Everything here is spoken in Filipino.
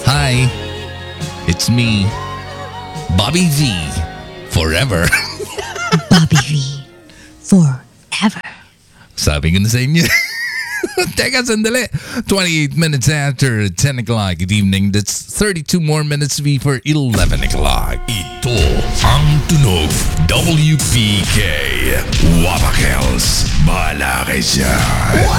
Hi, it's me, Bobby V. Forever. Bobby V. Forever. Sabi ko na sa inyo. Teka, sandali. 28 minutes after 10 o'clock. Good evening. That's 32 more minutes before 11 o'clock. Ito ang tunog WPK Wapakels. Bahala kayo dyan.